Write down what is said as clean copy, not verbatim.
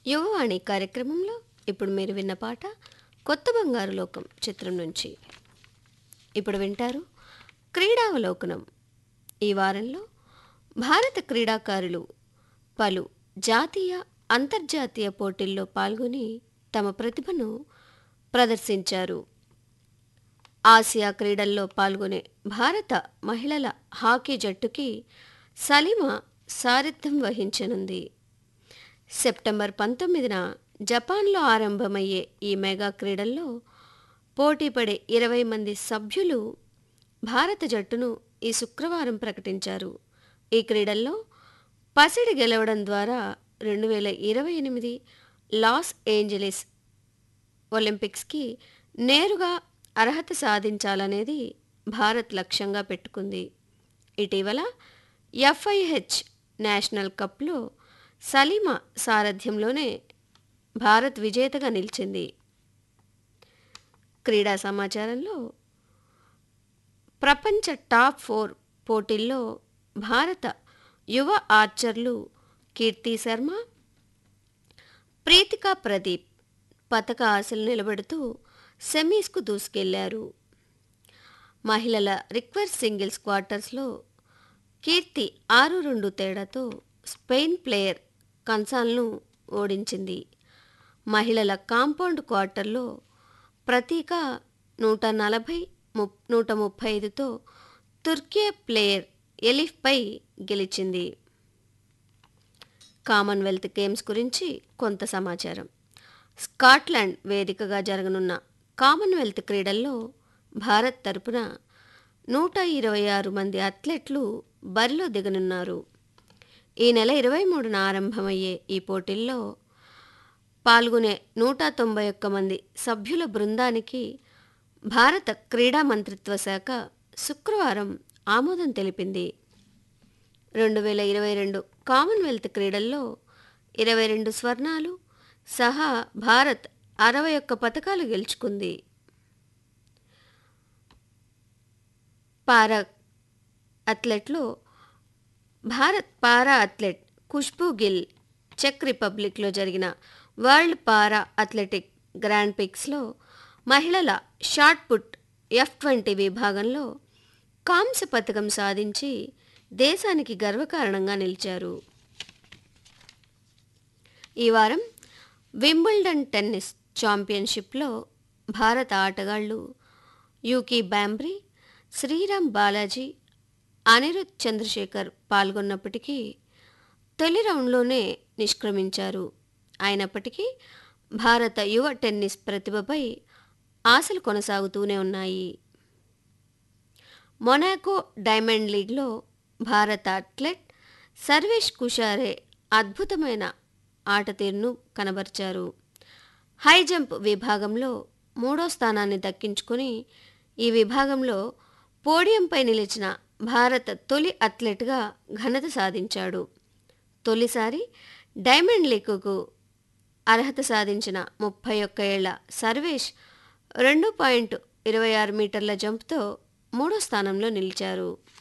యువవాణి కార్యక్రమంలో ఇప్పుడు మీరు విన్న పాట కొత్త బంగారు లోకం చిత్రం నుంచి. ఇప్పుడు వింటారు క్రీడావలోకనం. ఈ వారంలో భారత క్రీడాకారులు పలు జాతీయ అంతర్జాతీయ పోటీల్లో పాల్గొని తమ ప్రతిభను ప్రదర్శించారు. ఆసియా క్రీడల్లో పాల్గొనే భారత మహిళల హాకీ జట్టుకి సలీమా సారథ్యం వహించనుంది. సెప్టెంబర్ 19న జపాన్లో ఆరంభమయ్యే ఈ మెగా క్రీడల్లో పోటీపడే 20 మంది సభ్యులు భారత జట్టును ఈ శుక్రవారం ప్రకటించారు. ఈ క్రీడల్లో పసిడి గెలవడం ద్వారా 2028 లాస్ ఏంజలీస్ ఒలింపిక్స్కి నేరుగా అర్హత సాధించాలనేది భారత్ లక్ష్యంగా పెట్టుకుంది. ఇటీవల FIH నేషనల్ కప్లో సలీమా సారథ్యంలోనే భారత్ విజేతగా నిలిచింది. క్రీడా సమాచారంలో ప్రపంచ టాప్ 4 పోటీల్లో భారత యువ ఆర్చర్లు కీర్తి శర్మ, ప్రీతికా ప్రదీప్ పతక ఆశలు నిలబెడుతూ సెమీస్కు దూసుకెళ్లారు. మహిళల రిక్వర్స్ సింగిల్స్ క్వార్టర్స్లో కీర్తి 6-2 తేడాతో స్పెయిన్ ప్లేయర్ కన్సాల్ను ఓడించింది. మహిళల కాంపౌండ్ క్వార్టర్లో ప్రతీక 140-135తో తుర్కీ ప్లేయర్ ఎలిఫ్పై గెలిచింది. కామన్వెల్త్ గేమ్స్ గురించి కొంత సమాచారం. స్కాట్లాండ్ వేదికగా జరగనున్న కామన్వెల్త్ క్రీడల్లో భారత్ తరపున 126 మంది అథ్లెట్లు బరిలో దిగనున్నారు. ఈ నెల 23న ఆరంభమయ్యే ఈ పోటీల్లో పాల్గొనే 191 మంది సభ్యుల బృందానికి భారత క్రీడా మంత్రిత్వ శాఖ శుక్రవారం ఆమోదం తెలిపింది. 2022 కామన్వెల్త్ క్రీడల్లో 22 స్వర్ణాలు సహా భారత్ 61 పతకాలు గెలుచుకుంది. పారా అథ్లెట్లో Bharat para athlete Khushbu Gill check రిపబ్లిక్లో జరిగిన వరల్డ్ పారా అథ్లెటిక్ గ్రాండ్ పిక్స్లో మహిళల షాట్ పుట్ F20 విభాగంలో కాంస్య పతకం సాధించి దేశానికి గర్వకారణంగా నిలిచారు. ఈ వారం వింబుల్డన్ టెన్నిస్ ఛాంపియన్షిప్లో భారత ఆటగాళ్లు యూకీ బాంబ్రీ, శ్రీరామ్ బాలాజీ, అనిరుద్ చంద్రశేఖర్ పాల్గొన్నప్పటికీ తొలి రౌండ్లోనే నిష్క్రమించారు. అయినప్పటికీ భారత యువ టెన్నిస్ ప్రతిభపై ఆశలు కొనసాగుతూనే ఉన్నాయి. మొనాకో డైమండ్ లీగ్లో భారత అథ్లెట్ సర్వేష్ కుషారే అద్భుతమైన ఆటతీరును కనబర్చారు. హై జంప్ విభాగంలో 3వ స్థానాన్ని దక్కించుకొని ఈ విభాగంలో పోడియంపై నిలిచిన భారత తొలి అథ్లెట్గా ఘనత సాధించాడు. తొలిసారి డైమండ్ లీగ్కు అర్హత సాధించిన 31 ఏళ్ల సర్వేష్ 2.26 మీటర్ల జంప్తో 3వ స్థానంలో నిలిచారు.